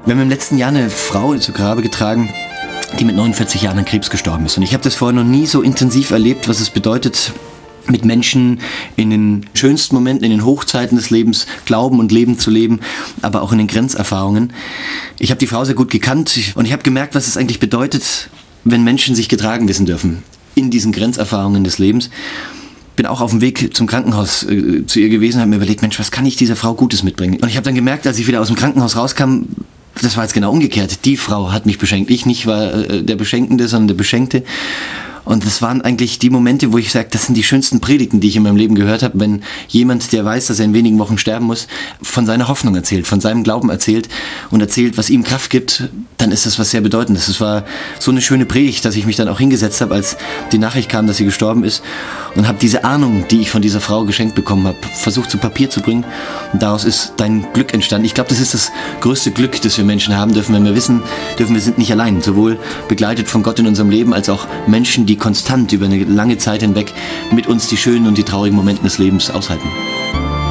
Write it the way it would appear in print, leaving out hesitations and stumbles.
Wir haben im letzten Jahr eine Frau zu Grabe getragen, die mit 49 Jahren an Krebs gestorben ist. Und ich habe das vorher noch nie so intensiv erlebt, was es bedeutet, mit Menschen in den schönsten Momenten, in den Hochzeiten des Lebens Glauben und Leben zu leben, aber auch in den Grenzerfahrungen. Ich habe die Frau sehr gut gekannt und ich habe gemerkt, was es eigentlich bedeutet, wenn Menschen sich getragen wissen dürfen in diesen Grenzerfahrungen des Lebens. Bin auch auf dem Weg zum Krankenhaus zu ihr gewesen und habe mir überlegt, Mensch, was kann ich dieser Frau Gutes mitbringen? Und ich habe dann gemerkt, als ich wieder aus dem Krankenhaus rauskam, das war jetzt genau umgekehrt. Die Frau hat mich beschenkt. Ich nicht war der Beschenkende, sondern der Beschenkte. Und das waren eigentlich die Momente, wo ich sage, das sind die schönsten Predigten, die ich in meinem Leben gehört habe, wenn jemand, der weiß, dass er in wenigen Wochen sterben muss, von seiner Hoffnung erzählt, von seinem Glauben erzählt und erzählt, was ihm Kraft gibt, dann ist das was sehr Bedeutendes. Es war so eine schöne Predigt, dass ich mich dann auch hingesetzt habe, als die Nachricht kam, dass sie gestorben ist, und habe diese Ahnung, die ich von dieser Frau geschenkt bekommen habe, versucht zu Papier zu bringen, und daraus ist dein Glück entstanden. Ich glaube, das ist das größte Glück, das wir Menschen haben dürfen, wenn wir wissen dürfen, wir sind nicht allein, sowohl begleitet von Gott in unserem Leben, als auch Menschen, die konstant über eine lange Zeit hinweg mit uns die schönen und die traurigen Momente des Lebens aushalten.